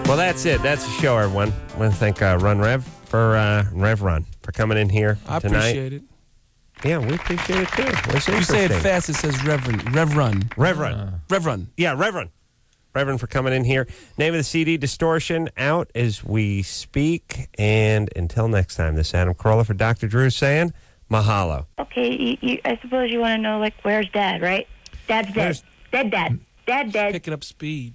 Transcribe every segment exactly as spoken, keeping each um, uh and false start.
Well, that's it. That's the show, everyone. I want to thank uh, Run Rev for uh, Rev Run for coming in here I tonight. appreciate it. Yeah, we appreciate it too. It's You say it interesting. fast, it says Reverend. Rev Run. Rev Run. Uh, Rev Run. Yeah, Reverend. Reverend for coming in here. Name of the C D, Distortion, out as we speak. And until next time, this is Adam Carolla for Doctor Drew saying mahalo. Okay, you, you, I suppose you want to know, like, where's Dad, right? Dad's dead. Where's- Dead, Dad. Dad, dead. Picking up speed.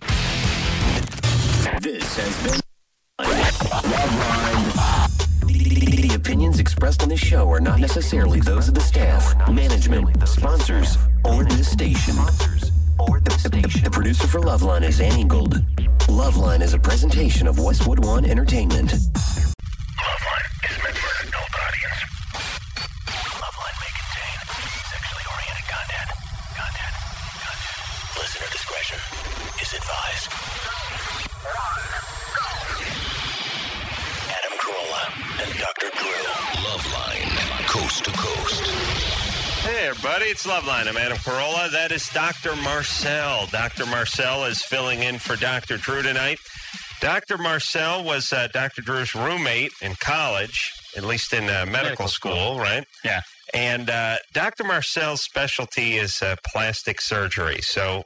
This has been Loveline. The opinions expressed on this show are not necessarily those of the staff, management, sponsors, or the station. The producer for Loveline is Annie Gold. Loveline is a presentation of Westwood One Entertainment. Loveline is meant for an adult audience. Loveline may contain sexually oriented content. Content. Content. Listener discretion is advised. Adam Carolla and Doctor Drew. Loveline, coast to coast. Hey, everybody, it's Loveline. I'm Adam Carolla. That is Doctor Marcel. Doctor Marcel is filling in for Doctor Drew tonight. Doctor Marcel was uh, Doctor Drew's roommate in college, at least in uh, medical, medical school, school, right? Yeah. And uh, Doctor Marcel's specialty is uh, plastic surgery. So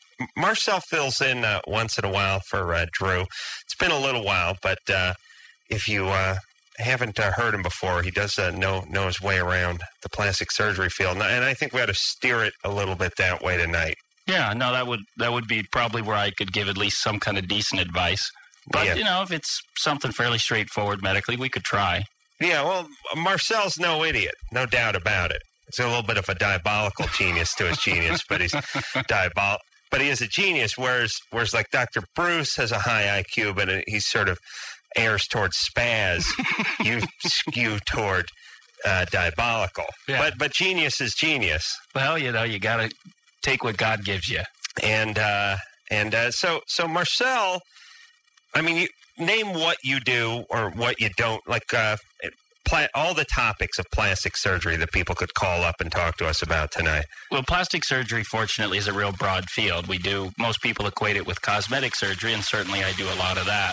Marcel fills in uh, once in a while for uh, Drew. It's been a little while, but uh, if you uh, haven't uh, heard him before, he does uh, know know his way around the plastic surgery field, and I think we ought to steer it a little bit that way tonight. Yeah, no, that would that would be probably where I could give at least some kind of decent advice. But, yeah. you know, if it's something fairly straightforward medically, we could try. Yeah, well, Marcel's no idiot, no doubt about it. It's a little bit of a diabolical genius to his genius, but he's diabolical. But he is a genius, whereas, whereas like Doctor Bruce has a high I Q, but he's sort of airs towards spaz. You skew toward uh, diabolical. Yeah. But but genius is genius. Well, you know, you got to take what God gives you. And uh, and uh, so so Marcel, I mean, you, name what you do or what you don't, like uh, pla- all the topics of plastic surgery that people could call up and talk to us about tonight. Well, plastic surgery, fortunately, is a real broad field. We do, most people equate it with cosmetic surgery, and certainly I do a lot of that.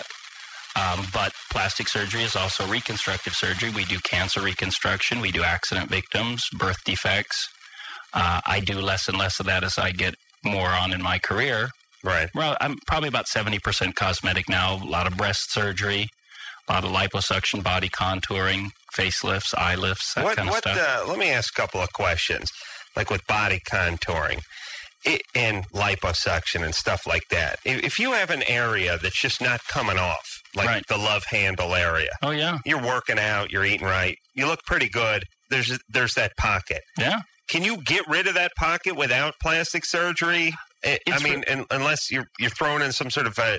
Um, but plastic surgery is also reconstructive surgery. We do cancer reconstruction. We do accident victims, birth defects. Uh, I do less and less of that as I get more on in my career. Right. Well, I'm probably about seventy percent cosmetic now. A lot of breast surgery, a lot of liposuction, body contouring, facelifts, eye lifts, that what, kind of what, stuff. Uh, let me ask a couple of questions, like with body contouring it, and liposuction and stuff like that. If, if you have an area that's just not coming off, like Right. the love handle area, Oh, yeah. you're working out, you're eating right, you look pretty good, there's there's that pocket. Yeah. Can you get rid of that pocket without plastic surgery? I, I It's mean, for- un, unless you're you're thrown in some sort of a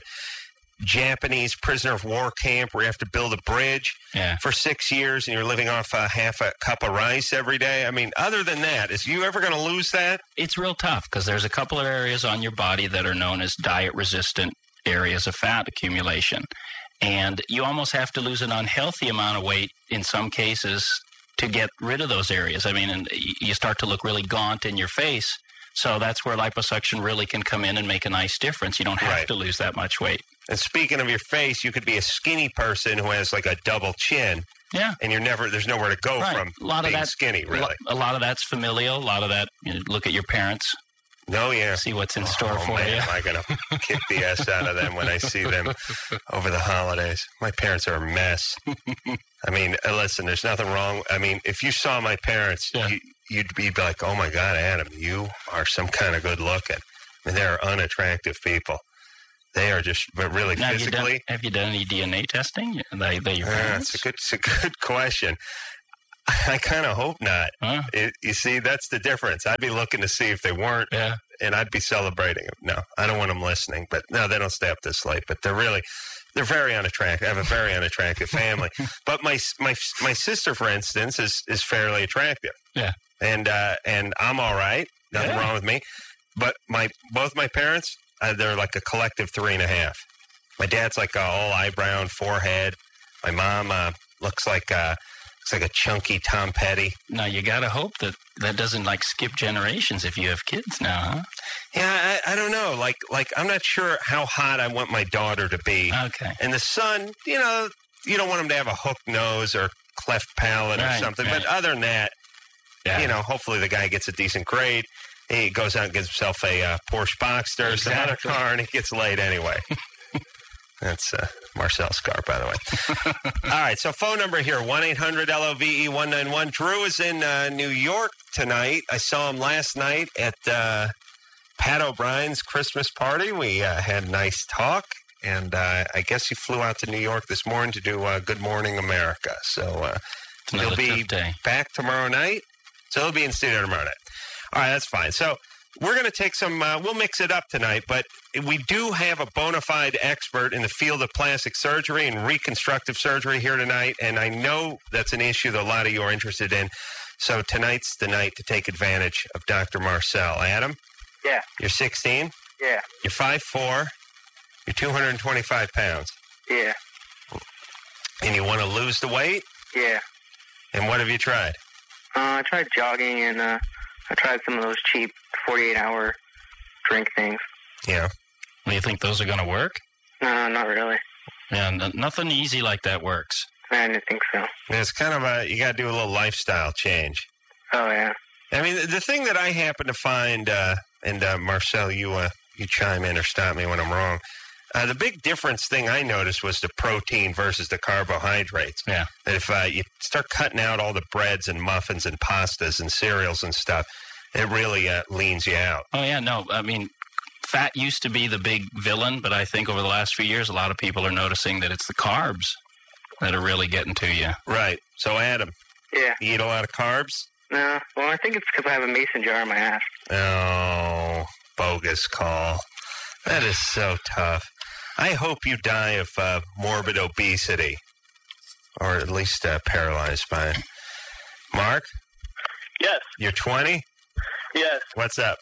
Japanese prisoner of war camp where you have to build a bridge Yeah. for six years and you're living off a half a cup of rice every day. I mean, other than that, is you ever going to lose that? It's real tough because there's a couple of areas on your body that are known as diet-resistant areas of fat accumulation. And you almost have to lose an unhealthy amount of weight in some cases to get rid of those areas. I mean, and you start to look really gaunt in your face. So that's where liposuction really can come in and make a nice difference. You don't have Right. to lose that much weight. And speaking of your face, you could be a skinny person who has like a double chin, Yeah. and you're never there's nowhere to go Right. from A lot of being that, skinny, a lo- really. A lot of that's familial. A lot of that, you know, look at your parents, No, yeah. see what's in store oh, for man, you. am I going to kick the ass out of them when I see them over the holidays? My parents are a mess. I mean, uh, listen, there's nothing wrong. I mean, if you saw my parents, Yeah. you, you'd be like, oh, my God, Adam, you are some kind of good looking. I mean, they're unattractive people. They are just but really Now, have you, done, physically. have you done any D N A testing? They, they your Uh, parents? it's, a good, it's a good question. I kind of hope not. Huh? It, you see, that's the difference. I'd be looking to see if they weren't. Yeah. And I'd be celebrating them. No, I don't want them listening. But no, they don't stay up this late. But they're really, they're very unattractive. I have a very unattractive family. But my my my sister, for instance, is is fairly attractive. Yeah. And uh, and I'm all right. Nothing Yeah. wrong with me. But my both my parents, uh, they're like a collective three and a half. My dad's like uh, all eyebrow and forehead. My mom uh, looks like uh, Looks like a chunky Tom Petty. Now, you got to hope that that doesn't, like, skip generations if you have kids now, huh? Yeah, I, I don't know. Like, like I'm not sure how hot I want my daughter to be. Okay. And the son, you know, you don't want him to have a hooked nose or cleft palate Right, or something. right. But other than that, Yeah. you know, hopefully the guy gets a decent grade. He goes out and gets himself a uh, Porsche Boxster, some other Exactly. car, and he gets laid anyway. That's uh, Marcel's car, by the way. All right, so phone number here, one eight hundred L O V E one nine one. Drew is in uh, New York tonight. I saw him last night at uh, Pat O'Brien's Christmas party. We uh, had a nice talk, and uh, I guess he flew out to New York this morning to do uh, Good Morning America. So uh, It's another he'll be tough day. back tomorrow night. So he'll be in studio tomorrow night. All right, that's fine. So we're going to take some, uh, we'll mix it up tonight, but we do have a bona fide expert in the field of plastic surgery and reconstructive surgery here tonight, and I know that's an issue that a lot of you are interested in. So tonight's the night to take advantage of Doctor Marcel. Adam? Yeah. You're sixteen? Yeah. You're five foot four? You're two hundred twenty-five pounds? Yeah. And you want to lose the weight? Yeah. And what have you tried? Uh, I tried jogging and uh, I tried some of those cheap forty-eight hour drink things. Yeah. Do you think those are going to work? No, not really. Yeah, n- nothing easy like that works. I didn't think so. It's kind of a, you got to do a little lifestyle change. Oh, yeah. I mean, the thing that I happen to find, uh, and uh, Marcel, you uh, you chime in or stop me when I'm wrong. Uh, the big difference thing I noticed was the protein versus the carbohydrates. Yeah. That if uh, you start cutting out all the breads and muffins and pastas and cereals and stuff, it really uh, leans you out. Oh, yeah, no, I mean, fat used to be the big villain, but I think over the last few years, a lot of people are noticing that it's the carbs that are really getting to you. Right. So, Adam, Yeah. you eat a lot of carbs? No. Well, I think it's because I have a mason jar in my ass. Oh, bogus call. That is so tough. I hope you die of uh, morbid obesity, or at least uh, paralyzed by it. Mark, Yes, you're twenty? yes. What's up?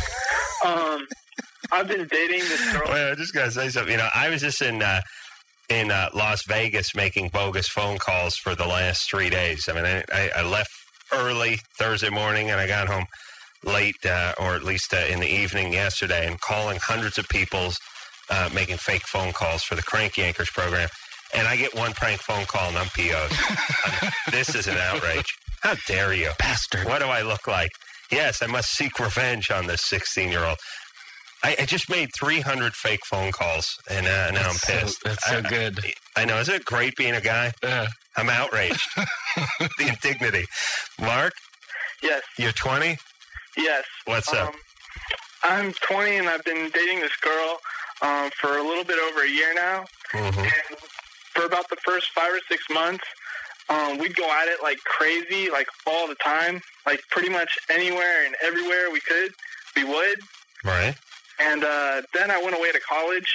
Um, I've been dating this girl. Well, I just got to say something. You know, I was just in uh, in uh, Las Vegas making bogus phone calls for the last three days. I mean, I, I, I left early Thursday morning, and I got home late, uh, or at least uh, in the evening yesterday, and calling hundreds of people's Uh, making fake phone calls for the Cranky Anchors program, and I get one prank phone call and I'm P O'd. I mean, this is an outrage. How dare you? Bastard. What do I look like? Yes, I must seek revenge on this sixteen-year-old. I, I just made three hundred fake phone calls, and uh, now I'm That's so- pissed. that's so I- good. I, I know. Isn't it great being a guy? Yeah. I'm outraged. The indignity. Mark, Yes, you're twenty? yes. What's up? Um, I'm twenty and I've been dating this girl um, for a little bit over a year now. Mm-hmm. And for about the first five or six months, um, we'd go at it like crazy, like all the time, like pretty much anywhere and everywhere we could, we would. Right. And uh, then I went away to college.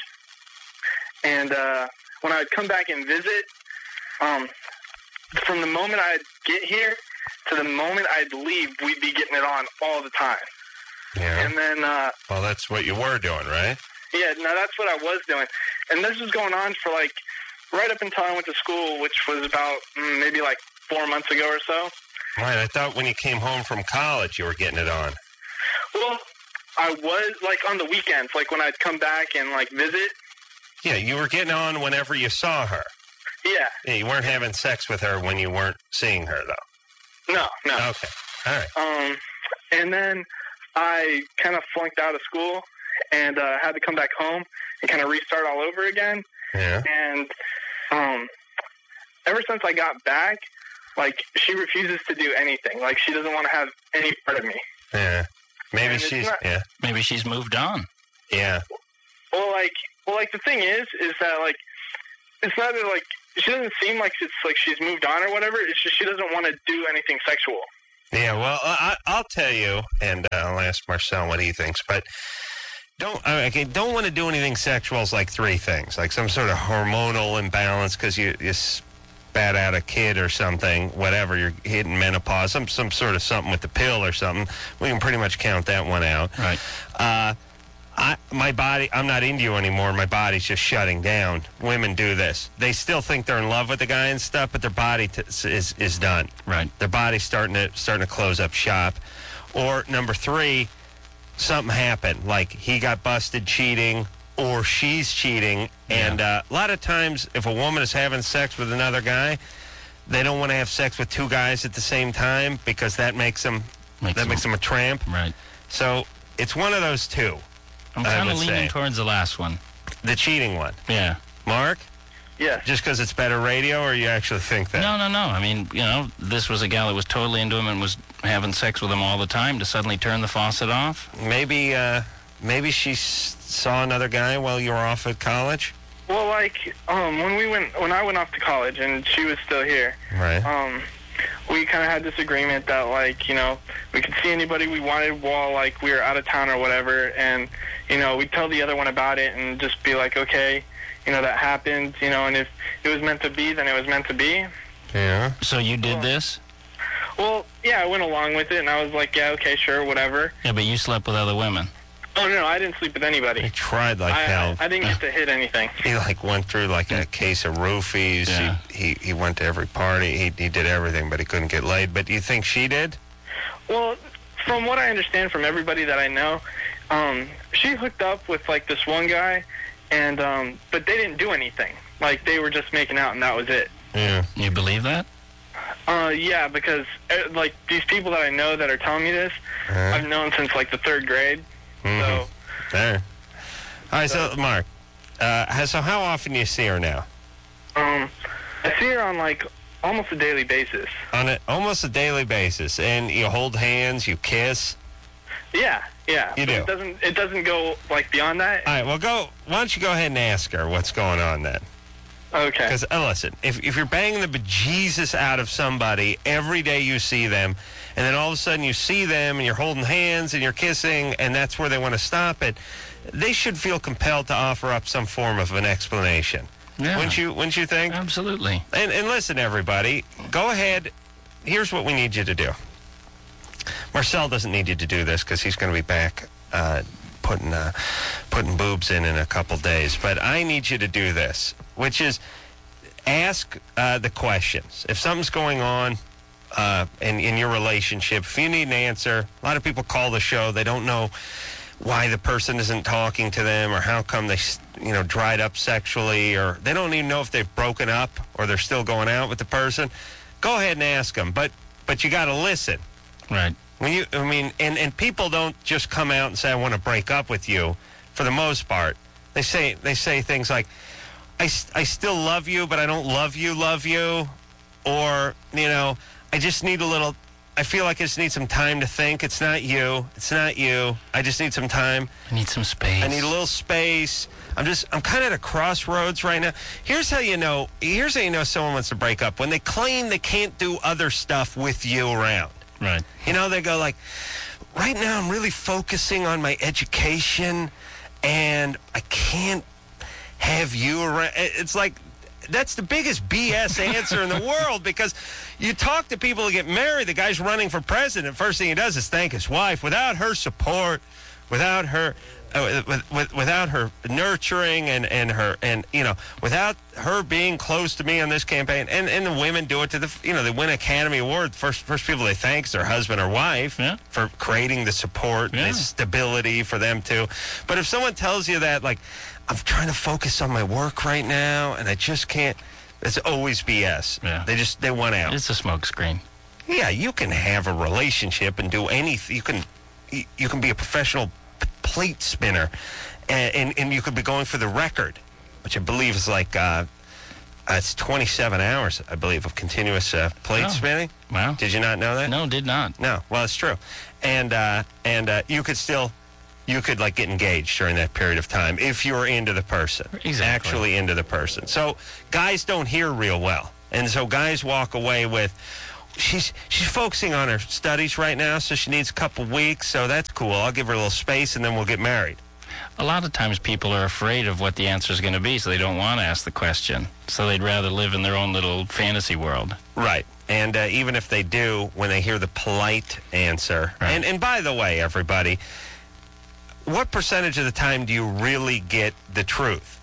And uh, when I would come back and visit, um, from the moment I'd get here to the moment I'd leave, we'd be getting it on all the time. Yeah. And then, uh, Well, that's what you were doing, right? yeah, no, that's what I was doing. And this was going on for like right up until I went to school, which was about mm, maybe like four months ago or so. Right. I thought when you came home from college, you were getting it on. Well, I was like on the weekends, like when I'd come back and like visit. Yeah, you were getting on whenever you saw her. Yeah, Yeah, you weren't having sex with her when you weren't seeing her, though. no, no. Okay. All right. Um, and then I kind of flunked out of school and uh, had to come back home and kind of restart all over again. Yeah. And um, ever since I got back, like she refuses to do anything. Like she doesn't want to have any part of me. Yeah. Maybe And it's she's, not- yeah. Maybe she's moved on. Yeah. Well, like, well, like the thing is, is that like it's not that like she doesn't seem like it's like she's moved on or whatever. It's just she doesn't want to do anything sexual. Yeah, well, I, I'll tell you, and uh, I'll ask Marcel what he thinks, but don't uh, okay, don't want to do anything sexual is like three things, like some sort of hormonal imbalance because you, you spat out a kid or something, whatever, you're hitting menopause, some, some sort of something with the pill or something. We can pretty much count that one out. Right. Uh, I, my body, I'm not into you anymore. My body's just shutting down. Women do this. They still think they're in love with the guy and stuff, but their body t- is is done. Right. Their body's starting to starting to close up shop. Or number three, something happened, like he got busted cheating, or she's cheating. Yeah. And uh, a lot of times, if a woman is having sex with another guy, they don't want to have sex with two guys at the same time because that makes them Makes that them- makes them a tramp. Right. So it's one of those two. I'm I kind of would leaning say. towards the last one. The cheating one. Yeah. Mark, Yes. just because it's better radio, or you actually think that? No, no, no. I mean, you know, this was a gal that was totally into him and was having sex with him all the time. To suddenly turn the faucet off? Maybe, uh, maybe she s- saw another guy while you were off at college. Well, like um, when we went, when I went off to college and she was still here, Right. um, we kind of had this agreement that, like, you know, we could see anybody we wanted while, like, we were out of town or whatever, and, you know, we'd tell the other one about it and just be like, okay, you know, that happened, you know, and if it was meant to be, then it was meant to be. Yeah. So you did this? Well, yeah, I went along with it, and I was like, yeah, okay, sure, whatever. Yeah, but you slept with other women. Oh, no, no, I didn't sleep with anybody. He tried like I, hell. I, I didn't get to hit anything. He like went through like a case of roofies. Yeah. He, he he went to every party. He he did everything, but he couldn't get laid. But you think she did? Well, from what I understand from everybody that I know, um, she hooked up with, like, this one guy, and um, but they didn't do anything. Like, they were just making out, and that was it. Yeah. You believe that? Uh, yeah, because, uh, like, these people that I know that are telling me this, Uh-huh. I've known since, like, the third grade. Mhm. So, There. All right. So Mark, uh, how- so how often do you see her now? um, I see her on, like, almost a daily basis. On a, almost a daily basis, and you hold hands, you kiss. Yeah, yeah. You But do. It doesn't, it doesn't go, like, beyond that. All right. Well, go. Why don't you go ahead and ask her what's going on then? Okay. Because, uh, listen, if, if you're banging the bejesus out of somebody every day you see them, and then all of a sudden you see them and you're holding hands and you're kissing, and that's where they want to stop it, they should feel compelled to offer up some form of an explanation. Yeah. Wouldn't you, wouldn't you think? Absolutely. And, and listen, everybody, go ahead. Here's what we need you to do. Marcel doesn't need you to do this because he's going to be back uh, putting uh, putting boobs in in a couple days. But I need you to do this, which is ask uh, the questions. If something's going on uh, in, in your relationship, if you need an answer, a lot of people call the show. They don't know why the person isn't talking to them or how come they, you know, dried up sexually, or they don't even know if they've broken up or they're still going out with the person. Go ahead and ask them, but but you got to listen. Right. When you, I mean, and, and people don't just come out and say, I want to break up with you. For the most part, they say they say things like, I, I still love you, but I don't love you, love you. Or, you know, I just need a little, I feel like I just need some time to think. It's not you. It's not you. I just need some time. I need some space. I need a little space. I'm just, I'm kind of at a crossroads right now. Here's how you know, here's how you know someone wants to break up. When they claim they can't do other stuff with you around. Right. You know, they go like, right now I'm really focusing on my education and I can't have you around. It's like, that's the biggest B S answer in the world, because you talk to people who get married, the guy's running for president, first thing he does is thank his wife. Without her support, without her, uh, with, with, without her nurturing and, and her, and, you know, without her being close to me on this campaign, and, and the women do it to the, you know, they win Academy Award. First, first people they thank is their husband or wife Yeah. for creating the support Yeah. and the stability for them too. But if someone tells you that, like, I'm trying to focus on my work right now and I just can't, it's always B S. Yeah. They just, they want out. It's a smoke screen. Yeah, you can have a relationship and do anything. You can, you- you can be a professional p- plate spinner, and, and and you could be going for the record, which I believe is like uh, uh, it's twenty-seven hours, I believe, of continuous uh, plate Oh. spinning. Wow. Did you not know that? No, did not. No. Well, it's true, and uh, and uh, you could still. You could, like, get engaged during that period of time if you're into the person. Exactly. Actually into the person. So guys don't hear real well. And so guys walk away with, she's she's focusing on her studies right now, so she needs a couple weeks, so that's cool. I'll give her a little space, and then we'll get married. A lot of times people are afraid of what the answer is going to be, so they don't want to ask the question. So they'd rather live in their own little fantasy world. Right. And uh, even if they do, when they hear the polite answer, Right. and, and by the way, everybody, what percentage of the time do you really get the truth?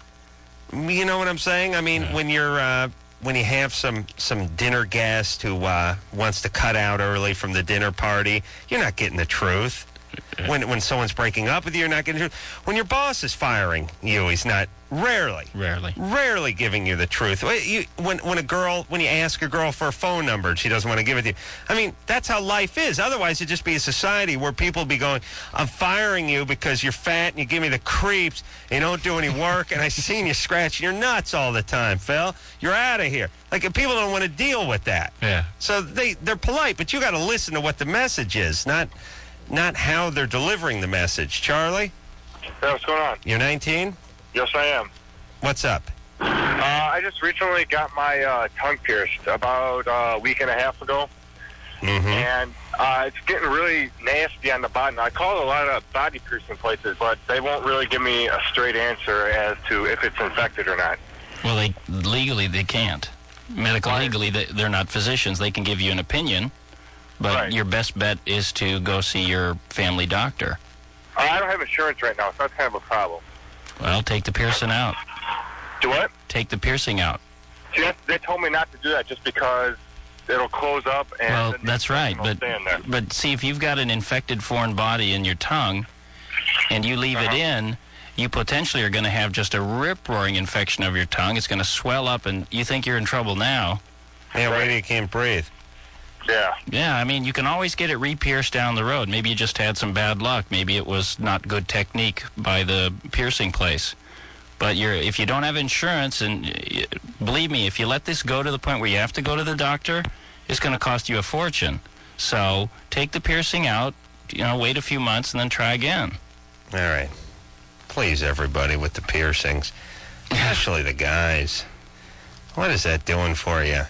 You know what I'm saying? I mean, yeah. when you're uh, when you have some some dinner guest who uh, wants to cut out early from the dinner party, you're not getting the truth. When when someone's breaking up with you, you're not getting the truth. When your boss is firing you, he's not. Rarely, rarely, rarely giving you the truth. You, when when a girl, when you ask a girl for a phone number and she doesn't want to give it to you, I mean, that's how life is. Otherwise, it'd just be a society where people be going, "I'm firing you because you're fat and you give me the creeps. And you don't do any work, and I seen you scratching your nuts all the time, Phil. You're out of here." Like people don't want to deal with that. Yeah. So they they're polite, but you got to listen to what the message is, not not how they're delivering the message. Charlie, hey, what's going on? You're nineteen. Yes, I am. What's up? Uh, I just recently got my uh, tongue pierced about uh, a week and a half ago. Mm-hmm. And uh, it's getting really nasty on the bottom. I called a lot of body piercing places, but they won't really give me a straight answer as to if it's infected or not. Well, they legally they can't. Medical Why? legally, they, they're not physicians. They can give you an opinion, but Right. your best bet is to go see your family doctor. Uh, I don't have insurance right now, so that's kind of a problem. Well, take the piercing out. Do what? Take the piercing out. See, that's, they told me not to do that just because it'll close up and Well, then that's the right, infection will but stay in there. but see, if you've got an infected foreign body in your tongue, and you leave Uh-huh. it in, you potentially are going to have just a rip-roaring infection of your tongue. It's going to swell up, and you think you're in trouble now. Yeah, wait till you can't breathe. Yeah. Yeah, I mean, you can always get it re-pierced down the road. Maybe you just had some bad luck. Maybe it was not good technique by the piercing place. But you're, if you don't have insurance, and uh, believe me, if you let this go to the point where you have to go to the doctor, it's going to cost you a fortune. So take the piercing out, you know, wait a few months, and then try again. All right. Please, everybody with the piercings, especially the guys. What is that doing for you?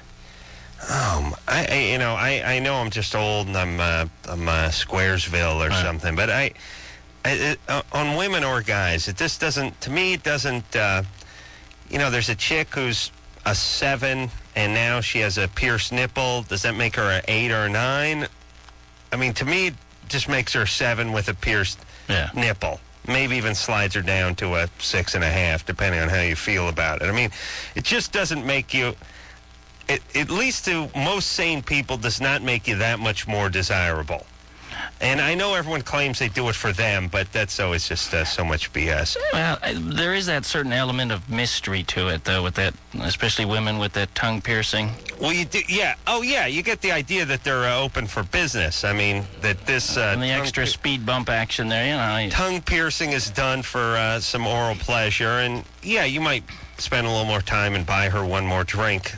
Um, I, I you know, I, I know I'm just old and I'm uh, I'm uh, Squaresville or Right. something, but I, I it, uh, on women or guys, it just doesn't. To me, it doesn't. Uh, you know, there's a chick who's a seven and now she has a pierced nipple. Does that make her an eight or a nine? I mean, to me, it just makes her a seven with a pierced Yeah. nipple. Maybe even slides her down to a six and a half, depending on how you feel about it. I mean, it just doesn't make you. It, at least to most sane people, does not make you that much more desirable. And I know everyone claims they do it for them, but that's always just uh, so much B S. Well, I- there is that certain element of mystery to it, though, with that, especially women with that tongue piercing. Well, you do, yeah. Oh, yeah. You get the idea that they're uh, open for business. I mean, that this uh, And the tongue extra pier- speed bump action there, you know. you- tongue piercing is done for uh, some oral pleasure, and yeah, you might spend a little more time and buy her one more drink,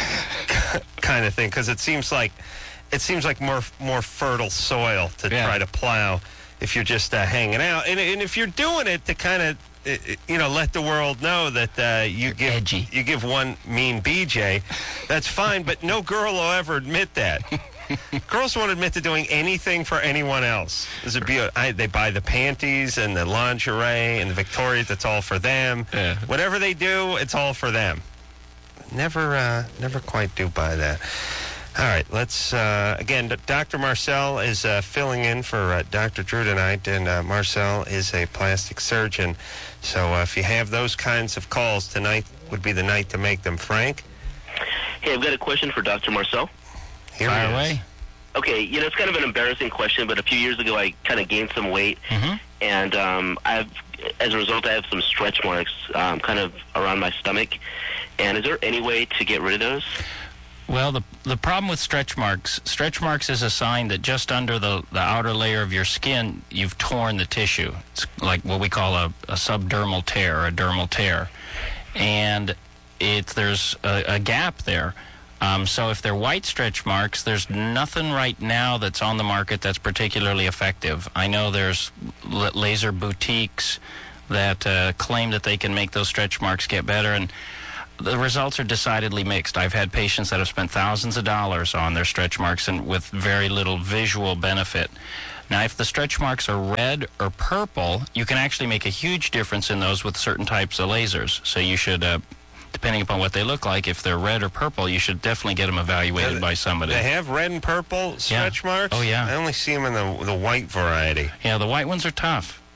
kind of thing, because it seems like it seems like more more fertile soil to Yeah. try to plow if you're just uh, hanging out, and, and if you're doing it to kind of you know let the world know that uh, you You're give edgy. you give one mean B J, that's fine, but no girl will ever admit that. Girls won't admit to doing anything for anyone else. There's a be- I, they buy the panties and the lingerie and the Victorias. That's all for them. Yeah. Whatever they do, it's all for them. Never, uh, never quite do buy that. All right, let's uh, again. Doctor Marcel is uh, filling in for uh, Doctor Drew tonight, and uh, Marcel is a plastic surgeon. So uh, if you have those kinds of calls, tonight would be the night to make them. Frank, Hey, I've got a question for Doctor Marcel. here Fire he is. away. Okay, you know, it's kind of an embarrassing question, but a few years ago I kind of gained some weight, Mhm. and um, I've, as a result, I have some stretch marks um, kind of around my stomach. And is there any way to get rid of those? Well, the the problem with stretch marks, stretch marks is a sign that just under the, the outer layer of your skin, you've torn the tissue. It's like what we call a, a subdermal tear, or a dermal tear. And it, there's a, a gap there. Um, so if they're white stretch marks, there's nothing right now that's on the market that's particularly effective. I know there's l- laser boutiques that uh, claim that they can make those stretch marks get better, and the results are decidedly mixed. I've had patients that have spent thousands of dollars on their stretch marks and with very little visual benefit. Now, if the stretch marks are red or purple, you can actually make a huge difference in those with certain types of lasers. So you should, uh, depending upon what they look like, if they're red or purple, you should definitely get them evaluated Yeah, by somebody. They have red and purple stretch marks? Oh, yeah. I only see them in the the white variety. Yeah, the white ones are tough.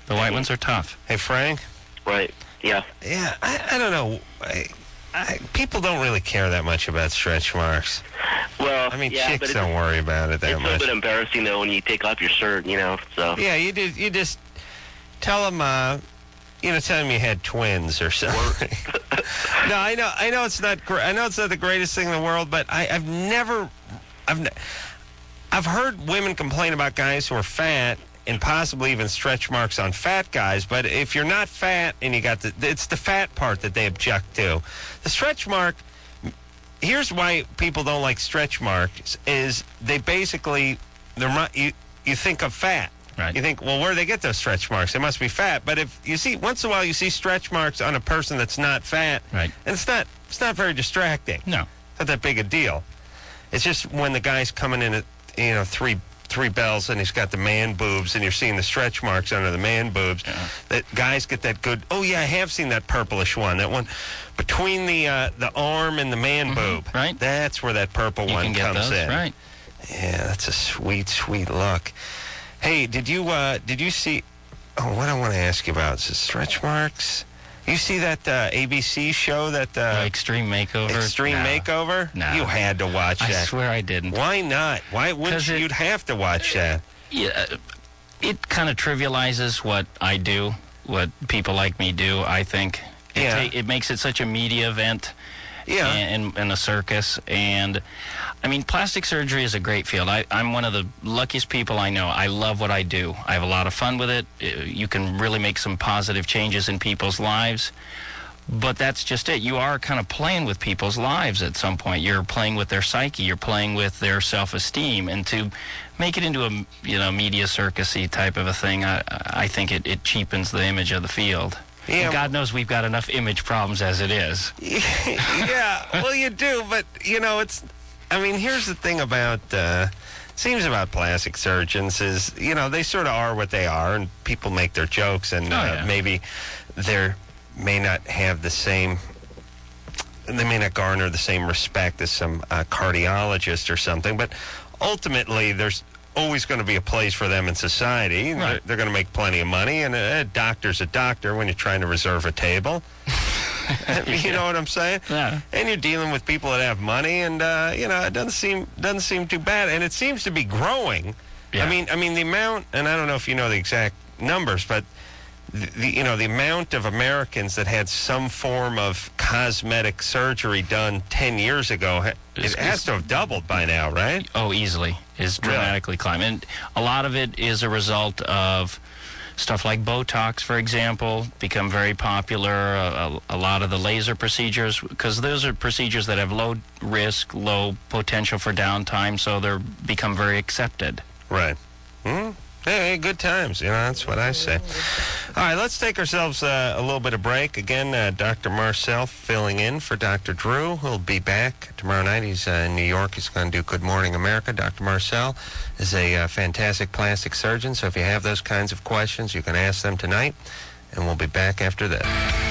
The white ones are tough. Hey, Frank? Right. Yeah. Yeah, I, I don't know. I, I, people don't really care that much about stretch marks. Well, I mean, yeah, chicks but don't worry about it that it's a much. little bit embarrassing, though, when you take off your shirt, you know, so. Yeah, you did. You just tell them, uh, you know, tell them you had twins or something. No, I know, I know it's not. Gr- I know it's not the greatest thing in the world, but I, I've never, I've, ne- I've heard women complain about guys who are fat and possibly even stretch marks on fat guys. But if you're not fat and you got the, it's the fat part that they object to. The stretch mark. Here's why people don't like stretch marks: is they basically they're you you think of fat. Right. You think, well, where do they get those stretch marks? They must be fat. But if you see, once in a while, you see stretch marks on a person that's not fat, right. and it's not, it's not very distracting. No, it's not that big a deal. It's just when the guy's coming in at, you know, three three bells and he's got the man boobs, and you're seeing the stretch marks under the man boobs. Yeah. That guys get that good. Oh yeah, I have seen that purplish one. That one between the uh, the arm and the man mm-hmm. boob. Right. That's where that purple you one can get comes those, in. Right. Yeah, that's a sweet, sweet look. Hey, did you uh, did you see? Oh, what I want to ask you about is the stretch marks. You see that uh, A B C show that uh, oh, Extreme Makeover? Extreme no. Makeover? No, you had to watch I that. I swear I didn't. Why not? Why wouldn't you? It, You'd have to watch that. Yeah, it kind of trivializes what I do, what people like me do. I think it, yeah. ta- it makes it such a media event. Yeah. In, in a circus. And, I mean, plastic surgery is a great field. I, I'm one of the luckiest people I know. I love what I do. I have a lot of fun with it. You can really make some positive changes in people's lives. But that's just it. You are kind of playing with people's lives at some point. You're playing with their psyche. You're playing with their self-esteem. And to make it into a, you know, media circus-y type of a thing, I, I think it, it cheapens the image of the field. Yeah. And God knows we've got enough image problems as it is. Yeah, well, you do, but, you know, it's, I mean, here's the thing about, uh, seems about plastic surgeons is, you know, they sort of are what they are, and people make their jokes, and oh, uh, yeah. maybe they may not have the same, they may not garner the same respect as some uh, cardiologist or something, but ultimately there's always going to be a place for them in society. Right. They're, they're going to make plenty of money, and a, a doctor's a doctor when you're trying to reserve a table. You know what I'm saying? Yeah. And you're dealing with people that have money, and uh, you know, it doesn't seem doesn't seem too bad, and it seems to be growing. Yeah. I mean, I mean the amount, and I don't know if you know the exact numbers, but the, the you know the amount of Americans that had some form of cosmetic surgery done ten years ago, it It's- has to have doubled by now, right? Oh, easily. Is dramatically climbing. And a lot of it is a result of stuff like Botox, for example, become very popular. A, a, a lot of the laser procedures, because those are procedures that have low risk, low potential for downtime, so they're become very accepted. Right. Hmm. Hey, good times. You know, that's what I say. All right, let's take ourselves uh, a little bit of break. Again, uh, Doctor Marcel filling in for Doctor Drew. He'll be back tomorrow night. He's uh, in New York. He's going to do Good Morning America. Doctor Marcel is a uh, fantastic plastic surgeon, so if you have those kinds of questions, you can ask them tonight, and we'll be back after that.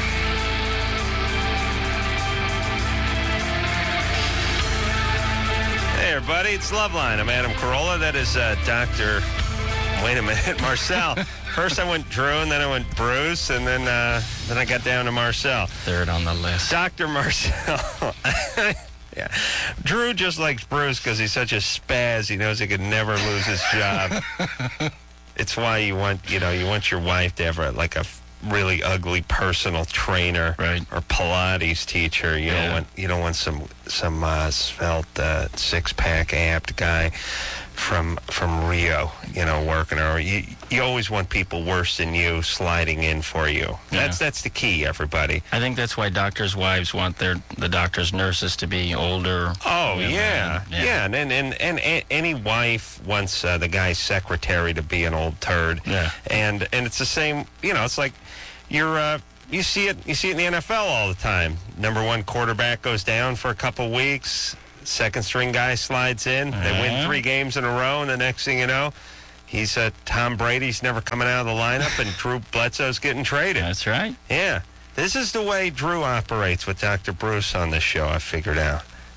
Hey, everybody, it's Loveline. I'm Adam Carolla. That is uh, Doctor Wait a minute, Marcel. First I went Drew, and then I went Bruce, and then uh, then I got down to Marcel. Third on the list. Doctor Marcel. Yeah. Drew just likes Bruce because he's such a spaz. He knows he could never lose his job. It's why you want, you know, you want your wife to have a, like a really ugly personal trainer, right, or Pilates teacher. You yeah. don't want you don't want some some uh, svelte uh, six pack amped guy from from Rio, you know, working. Or you you always want people worse than you sliding in for you. Yeah. That's that's the key, everybody. I think that's why doctors' wives want their the doctors' nurses to be older. Oh you know, yeah. and, yeah, yeah, and and and, and a, any wife wants uh, the guy's secretary to be an old turd. Yeah, and and it's the same. You know, it's like you're. Uh, you see it. You see it in the N F L all the time. Number one quarterback goes down for a couple weeks. Second string guy slides in. They uh-huh. win three games in a row, and the next thing you know, he's uh, Tom Brady's never coming out of the lineup, and Drew Bledsoe's getting traded. That's right. Yeah. This is the way Drew operates with Doctor Bruce on this show, I figured out.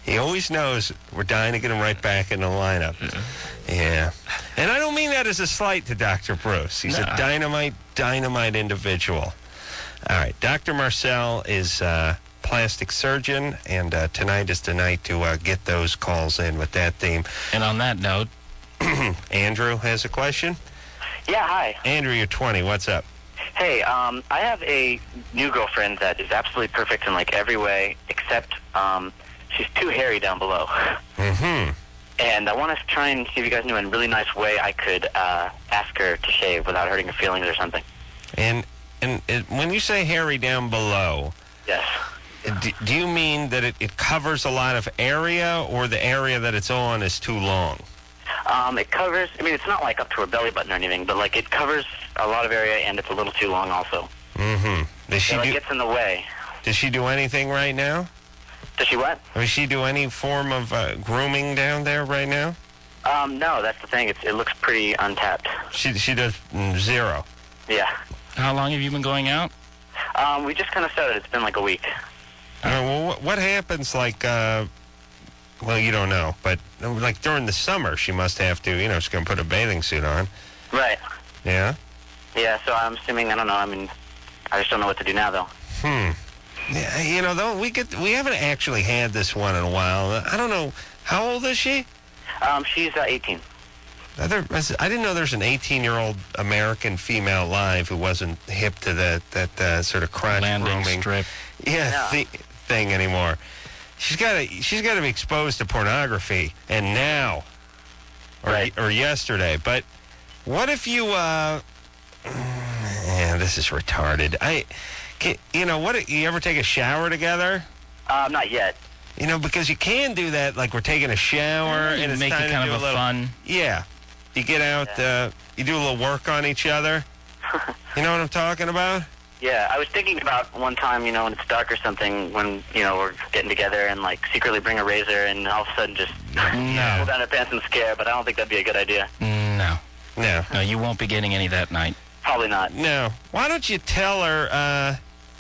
He always knows we're dying to get him right back in the lineup. Yeah. yeah. And I don't mean that as a slight to Doctor Bruce. He's no. a dynamite, dynamite individual. All right. Doctor Marcel is a plastic surgeon, and uh, tonight is the night to uh, get those calls in with that theme. And on that note, Andrew has a question. Yeah, hi. Andrew, you're twenty. What's up? Hey, um, I have a new girlfriend that is absolutely perfect in, like, every way, except um, she's too hairy down below. Mm-hmm. And I want to try and see if you guys knew in a really nice way I could uh, ask her to shave without hurting her feelings or something. And and it, when you say hairy down below... Yes. Do, do you mean that it, it covers a lot of area, or the area that it's on is too long? Um, it covers, I mean, it's not like up to her belly button or anything, but like it covers a lot of area, and it's a little too long also. Mm-hmm. Does she it like, do, gets in the way. Does she do anything right now? Does she what? Does she do any form of uh, grooming down there right now? Um, no, that's the thing. It's, it looks pretty untapped. She she does mm, zero. Yeah. How long have you been going out? Um, we just kind of started. It's been like a week. Uh, well, what, what happens, like, uh, well, you don't know, but, like, during the summer, she must have to, you know, she's going to put a bathing suit on. Right. Yeah? Yeah, so I'm assuming, I don't know, I mean, I just don't know what to do now, though. Hmm. Yeah, you know, though, we get, we haven't actually had this one in a while. I don't know, how old is she? Um, she's uh, eighteen. I didn't know there's an eighteen-year-old American female live who wasn't hip to that that uh, sort of crotch landing grooming strip, yeah, yeah. Th- thing anymore. She's got to she's got to be exposed to pornography, and now, or right. or yesterday. But what if you? Uh, yeah, this is retarded. I, can, you know, what? You ever take a shower together? Um, not yet. You know, because you can do that. Like we're taking a shower, you and it's make time it kind to do of a a little, fun. Yeah. You get out, uh, you do a little work on each other. You know what I'm talking about? Yeah, I was thinking about one time, you know, when it's dark or something, when, you know, we're getting together and, like, secretly bring a razor and all of a sudden just no. pull down our pants and scare, but I don't think that'd be a good idea. No. No. No, you won't be getting any that night. Probably not. No. Why don't you tell her, uh,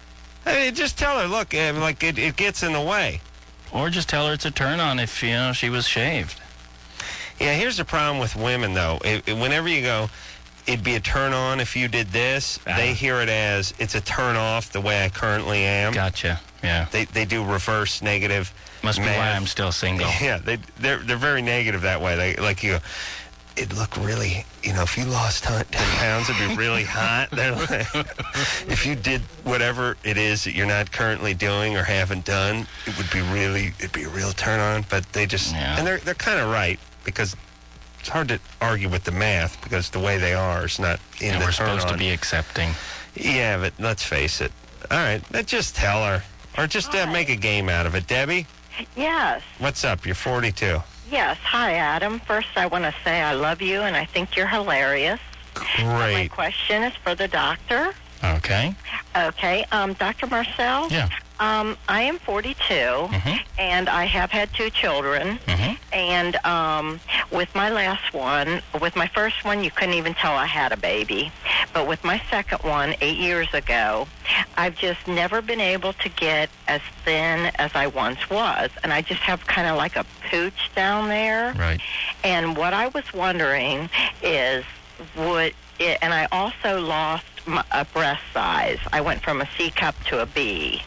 I mean, just tell her, look, uh, like, it, it gets in the way. Or just tell her it's a turn-on if, you know, she was shaved. Yeah, here's the problem with women, though. It, it, whenever you go, it'd be a turn-on if you did this, ah. they hear it as, it's a turn-off the way I currently am. Gotcha, yeah. They they do reverse negative Must math. be why I'm still single. Yeah, they, they're, they're very negative that way. They, like, you go, it'd look really, you know, if you lost ten pounds, it'd be really hot. They're like, if you did whatever it is that you're not currently doing or haven't done, it would be really, it'd be a real turn-on. But they just, yeah. and they're they're kind of right, because it's hard to argue with the math, because the way they are is not in and the we're turn-on. supposed to be accepting. Yeah, but let's face it. All right, just tell her. Or just uh, make a game out of it. Debbie? Yes. What's up? You're forty-two. Yes. Hi, Adam. First, I want to say I love you, and I think you're hilarious. Great. My question is for the doctor. Okay. Okay. Um, Doctor Marcel? Yeah. Um, I am forty-two, mm-hmm. and I have had two children. Mm-hmm. And um, with my last one, with my first one, you couldn't even tell I had a baby. But with my second one, eight years ago, I've just never been able to get as thin as I once was. And I just have kind of like a pooch down there. Right. And what I was wondering is, would it, and I also lost my, a breast size. I went from a C cup to a B.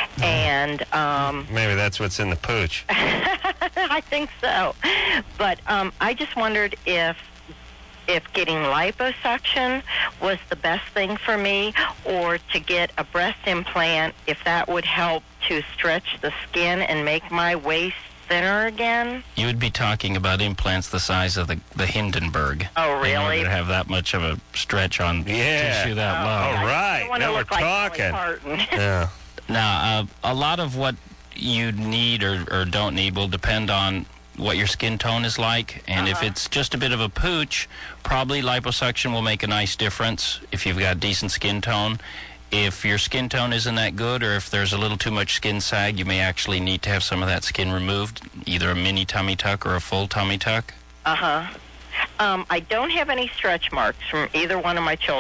And um, maybe that's what's in the pooch. I think so. But um, I just wondered if if getting liposuction was the best thing for me, or to get a breast implant, if that would help to stretch the skin and make my waist thinner again. You would be talking about implants the size of the, the Hindenburg. Oh, really? In order to have that much of a stretch on yeah. tissue that oh, low. All right. Now we're like talking. Yeah. Now, uh, a lot of what you need or, or don't need will depend on what your skin tone is like. And uh-huh. if it's just a bit of a pooch, probably liposuction will make a nice difference if you've got decent skin tone. If your skin tone isn't that good, or if there's a little too much skin sag, you may actually need to have some of that skin removed, either a mini tummy tuck or a full tummy tuck. Uh-huh. Um, I don't have any stretch marks from either one of my children.